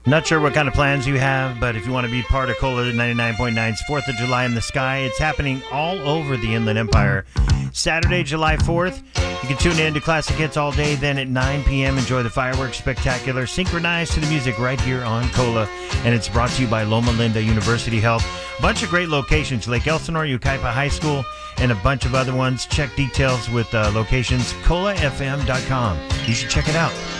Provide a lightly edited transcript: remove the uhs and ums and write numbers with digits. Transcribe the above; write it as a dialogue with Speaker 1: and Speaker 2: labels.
Speaker 1: Not sure what kind of plans you have, but if you want to be part of Cola 99.9's 4th of July in the Sky, it's happening all over the Inland Empire. Saturday, July 4th, you can tune in to Classic Hits all day. Then at 9 p.m., enjoy the fireworks spectacular, synchronized to the music right here on Cola. And it's brought to you by Loma Linda University Health. Bunch of great locations, Lake Elsinore, Yucaipa High School, and a bunch of other ones. Check details with locations, colafm.com. You should check it out.